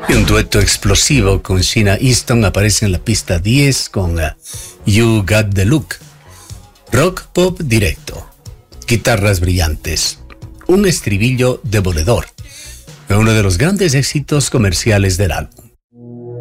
Y un dueto explosivo con Sheena Easton aparece en la pista 10 con You Got the Look. Rock pop directo, guitarras brillantes, un estribillo demoledor, uno de los grandes éxitos comerciales del álbum.